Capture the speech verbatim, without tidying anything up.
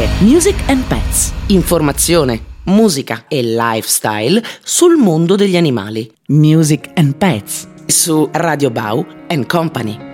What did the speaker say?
è Music and Pets. Informazione, musica e lifestyle sul mondo degli animali. Music and Pets su Radio Bau and Company.